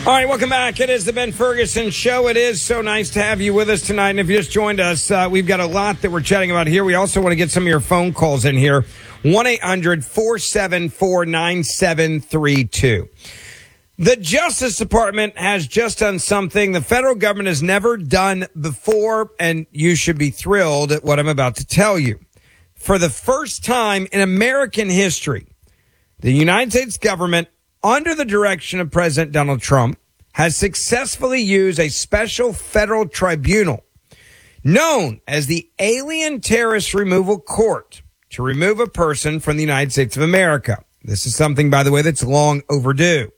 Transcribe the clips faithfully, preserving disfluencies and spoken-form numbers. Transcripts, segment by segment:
All right, welcome back. It is the Ben Ferguson Show. It is so nice to have you with us tonight. And if you just joined us, uh, we've got a lot that we're chatting about here. We also want to get some of your phone calls in here. one eight hundred four seven four nine seven three two. The Justice Department has just done something the federal government has never done before, and you should be thrilled at what I'm about to tell you. For the first time in American history, the United States government, under the direction of President Donald Trump, has successfully used a special federal tribunal known as the Alien Terrorist Removal Court to remove a person from the United States of America. This is something, by the way, that's long overdue.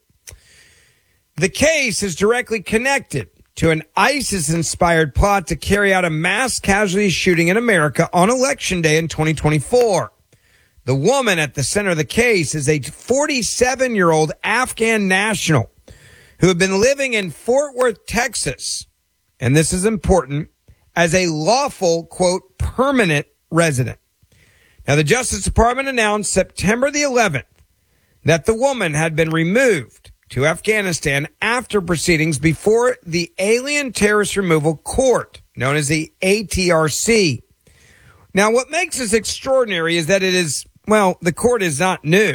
The case is directly connected to an ISIS-inspired plot to carry out a mass casualty shooting in America on Election Day in twenty twenty-four. The woman at the center of the case is a forty-seven-year-old Afghan national who had been living in Fort Worth, Texas, and this is important, as a lawful, quote, permanent resident. Now, the Justice Department announced September the eleventh that the woman had been removed to Afghanistan after proceedings before the Alien Terrorist Removal Court, known as the A T R C. Now, what makes this extraordinary is that it is, well, the court is not new.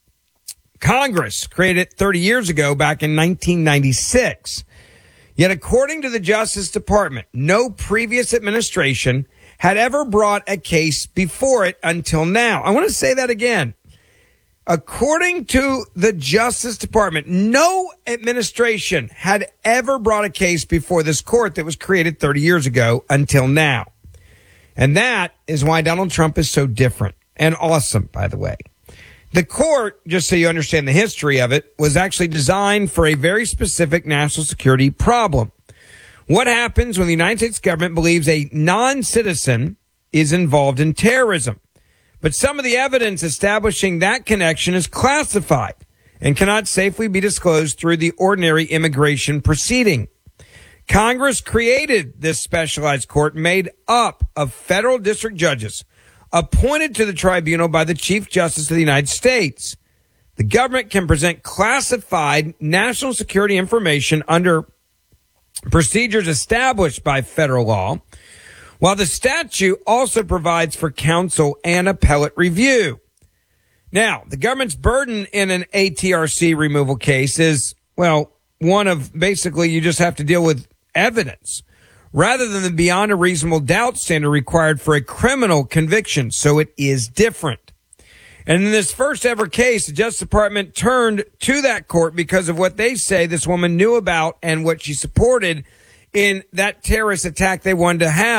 Congress created it thirty years ago, back in nineteen ninety-six. Yet, according to the Justice Department, no previous administration had ever brought a case before it until now. I want to say that again. According to the Justice Department, no administration had ever brought a case before this court that was created thirty years ago until now. And that is why Donald Trump is so different and awesome, by the way. The court, just so you understand the history of it, was actually designed for a very specific national security problem. What happens when the United States government believes a non-citizen is involved in terrorism? But some of the evidence establishing that connection is classified and cannot safely be disclosed through the ordinary immigration proceeding. Congress created this specialized court made up of federal district judges appointed to the tribunal by the Chief Justice of the United States. The government can present classified national security information under procedures established by federal law, while the statute also provides for counsel and appellate review. Now, the government's burden in an A T R C removal case is, well, one of basically you just have to deal with evidence rather than the beyond a reasonable doubt standard required for a criminal conviction. So it is different. And in this first ever case, the Justice Department turned to that court because of what they say this woman knew about and what she supported in that terrorist attack they wanted to have.